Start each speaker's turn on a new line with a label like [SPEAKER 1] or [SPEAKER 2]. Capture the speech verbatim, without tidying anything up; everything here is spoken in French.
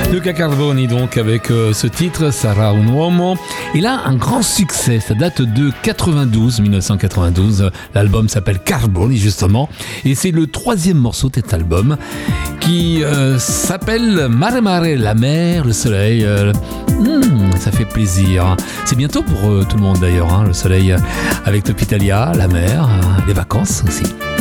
[SPEAKER 1] Luca Carboni donc avec euh, ce titre Sarà un uomo. Il a un grand succès, ça date de quatre-vingt-douze, mille neuf cent quatre-vingt-douze. L'album s'appelle Carboni justement et c'est le troisième morceau de cet album qui euh, s'appelle Mare Mare, la mer, le soleil. Euh, hmm, ça fait plaisir. C'est bientôt pour euh, tout le monde d'ailleurs, hein, le soleil avec l'Hôpitalia, la mer, euh, les vacances aussi.